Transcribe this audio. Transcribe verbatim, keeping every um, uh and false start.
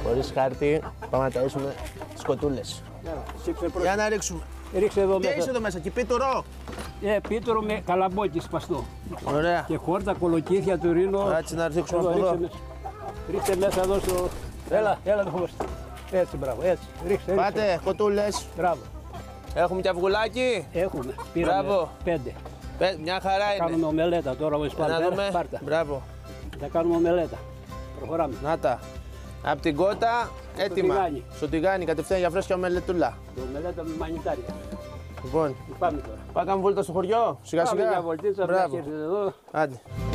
Χωρίς χάρτη, πάμε να ταΐσουμε τις κοτούλες. Για να ρίξουμε. Ρίξε εδώ Τι μέσα. έχεις εδώ μέσα, και πίτουρο. Ε, πίτουρο με καλαμπόκι σπαστό. Ωραία. Και χόρτα, κολοκύθια του ρίνο. Κάτσε να ρίξουμε από ρίξε εδώ. μέσα. Ρίξτε μέσα εδώ στο... Έλα, έλα το φως. Έτσι, μπράβο, έτσι. Ρίξτε, ρίξτε. Πάτε, κοτούλες. Μπράβο. Έχουμε και αυγουλάκι. Έχουμε. Πήραμε Μπράβο. πέντε. Πε, μια χαρά Θα είναι. κάνουμε ομελέτα τώρα, όπως Να πάρτε. δούμε. Πάρτε. Μπράβο. Θα κάνουμε ομελέτα. Προχωράμε. Να τα. Απ' την κότα, έτοιμα. τηγάνι. Στο τηγάνι, κατευθείαν για φρέσκια ομελετούλα. Το ομελέτα με μανιτάρια. Λοιπόν, Πάμε τώρα. πάμε να κάνουμε βόλτα στο χωριό. Σιγά Πάμε σιγά. μια βολτίτσα, Μπράβο. να έρθετε εδώ. Άντε.